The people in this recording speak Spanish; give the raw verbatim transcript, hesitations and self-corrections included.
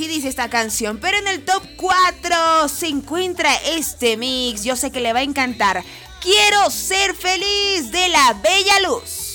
así dice esta canción. Pero en el top cuatro se encuentra este mix. Yo sé que le va a encantar. Quiero ser feliz de La Bella Luz.